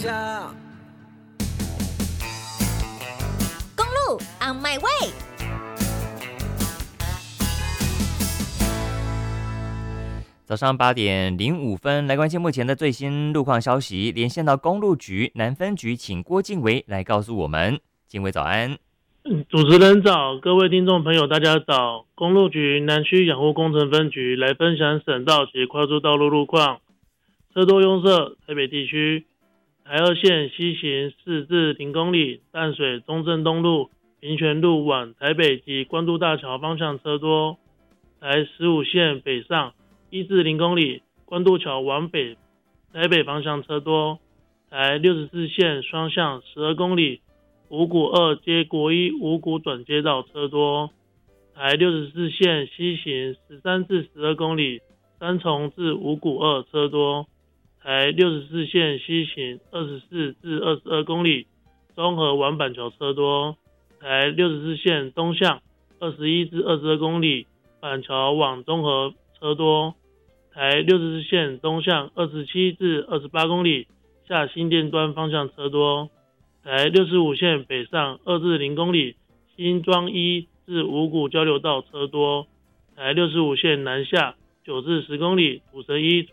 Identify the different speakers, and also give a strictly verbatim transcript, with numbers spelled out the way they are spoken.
Speaker 1: 下。
Speaker 2: 公路 on my way。
Speaker 3: 早上八点零五分，来关心目前的最新路况消息。连线到公路局南分局，请郭敬维来告诉我们。敬维早安。
Speaker 4: 主持人早，各位听众朋友大家早。公路局南区养护工程分局来分享省道及快速道路路况。车多拥塞，台北地区台二线西行四至零公里，淡水中正东路、平泉路往台北及关渡大桥方向车多。台十五线北上一至零公里，关渡桥往北台北方向车多。台六十四线双向十二公里，五股二接国一五股转接道车多。台六十四线西行十三至十二公里，三重至五股二车多。台六十四线西行二十四至二十二公里，中和往板桥车多。台六十四线东向二十一至二十二公里，板桥往中和车多。台六十四线东向二十七至二十八公里，下新店端方向车多。台六十五线北上二至零公里，新庄一至五股交流道车多。台六十五线南下九至十公里，土城一